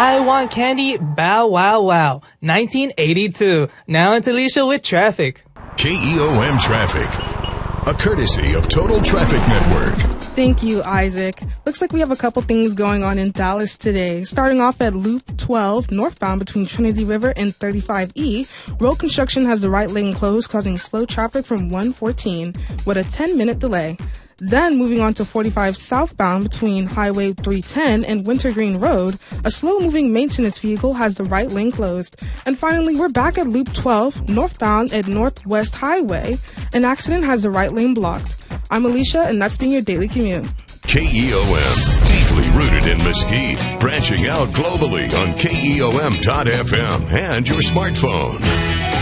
I Want Candy, Bow Wow Wow, 1982. Now into Alicia with traffic. KEOM Traffic, a courtesy of Total Traffic Network. Thank you, Isaac. Looks like we have a couple things going on in Dallas today. Starting off at Loop 12, northbound between Trinity River and 35E, road construction has the right lane closed, causing slow traffic from 114 with a 10-minute delay. Then moving on to 45 southbound between Highway 310 and Wintergreen Road, a slow-moving maintenance vehicle has the right lane closed. And finally, we're back at Loop 12, northbound at Northwest Highway. An accident has the right lane blocked. I'm Alicia, and that's been your Daily Commute. KEOM, deeply rooted in Mesquite, branching out globally on KEOM.FM and your smartphone.